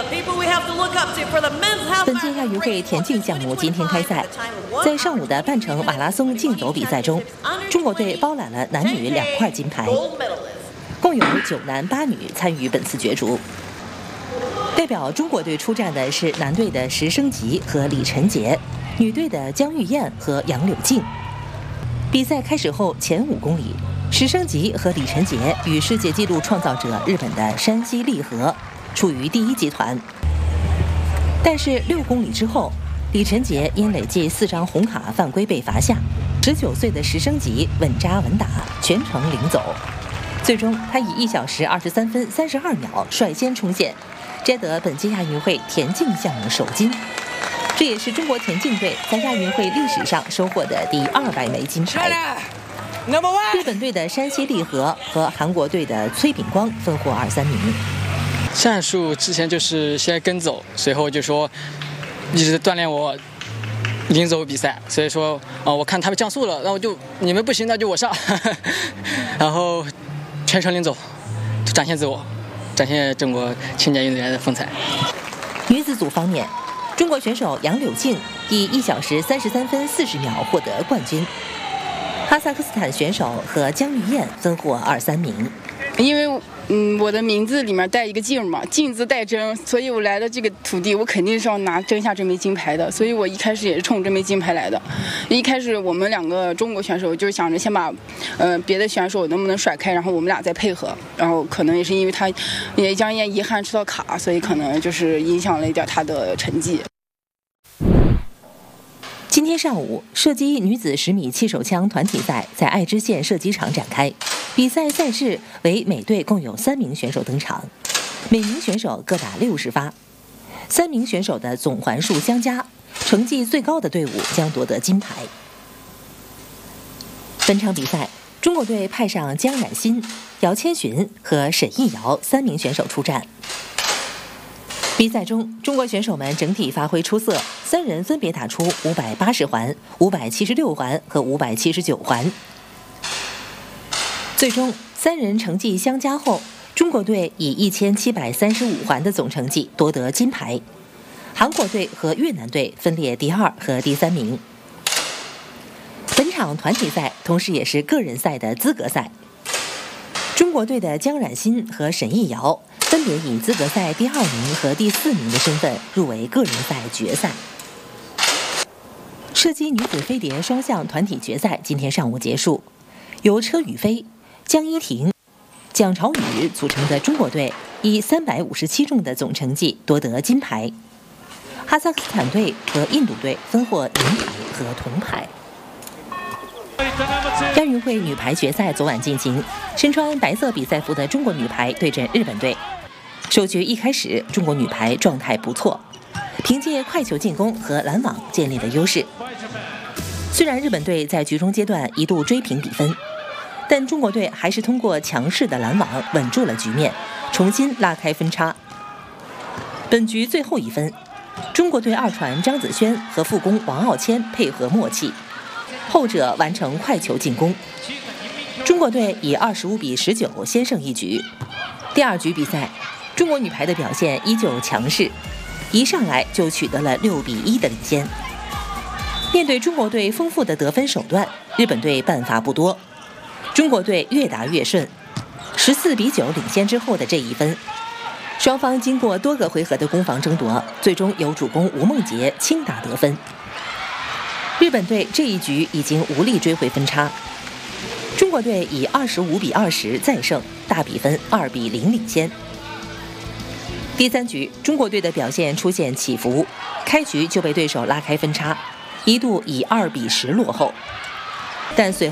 本届亚运会田径项目今天开赛，在上午的半程马拉松竞走比赛中，中国队包揽了男女2块金牌，共有9男8女参与本次角逐。代表中国队出战的是男队的石升吉和李晨杰，女队的姜玉燕和杨柳静。比赛开始后前5公里，石升吉和李晨杰与世界纪录创造者日本的山西利和处于第1集团。但是6公里之后，李晨杰因累计4张红卡犯规被罚下，19岁的石升吉稳扎稳打，全程领走。最终，他以1小时23分32秒率先冲线，摘得本届亚运会田径项目首金。这也是中国田径队在亚运会历史上收获的第200枚金牌。日本队的山西利和和韩国队的崔炳光分获2、3名。 战术之前就是先跟走，随后就说一直锻炼我领走比赛，所以说我看他们降速了，那我就你们不行，那就我上，然后全程领走，展现自我，展现中国青年运动员的风采。 女子组方面，中国选手杨柳静以1小时33分40秒获得冠军，哈萨克斯坦选手和姜玉燕分获2、3名。 因为我的名字里面带一个静嘛，静字带真，所以我来的这个土地，我肯定是要争下这枚金牌的。所以我一开始也是冲这枚金牌来的。一开始我们2个中国选手就是想着先把别的选手能不能甩开，然后我们俩再配合。然后可能也是因为他也姜燕遗憾吃到卡，所以可能就是影响了一点他的成绩。 今天上午，射击女子10米气手枪团体赛在爱知县射击场展开。比赛赛制为每队共有3名选手登场，每名选手各打60发，3名选手的总环数相加，成绩最高的队伍将夺得金牌。本场比赛，中国队派上姜冉馨、姚千寻和沈艺瑶3名选手出战。比赛中，中国选手们整体发挥出色，3人分别打出580环、576环和579环。最终3人成绩相加后，中国队以1735环的总成绩夺得金牌，韩国队和越南队分列第2和第3名。本场团体赛同时也是个人赛的资格赛，中国队的姜冉馨和沈艺瑶分别以资格赛第2名和第4名的身份入围个人赛决赛。射击女子飞碟双项团体决赛今天上午结束，由车宇飞、江一婷、蒋朝宇组成的中国队以357中的总成绩夺得金牌，哈萨克斯坦队和印度队分获银牌和铜牌。亚运会女排决赛昨晚进行，身穿白色比赛服的中国女排对阵日本队。首局一开始，中国女排状态不错，凭借快球进攻和拦网建立了优势。虽然日本队在局中阶段一度追平比分，但中国队还是通过强势的拦网稳住了局面，重新拉开分差。本局最后1分，中国队2传张子萱和副攻王傲谦配合默契，后者完成快球进攻，中国队以25-19先胜一局。第2局比赛，中国女排的表现依旧强势，一上来就取得了6-1的领先。面对中国队丰富的得分手段，日本队办法不多，中国队越打越顺，14-9领先之后的这1分，双方经过多个回合的攻防争夺，最终由主攻吴梦洁轻打得分。日本队这一局已经无力追回分差，中国队以25-20再胜，大比分2-0领先。第3局，中国队的表现出现起伏，开局就被对手拉开分差，一度以2-10落后，但随后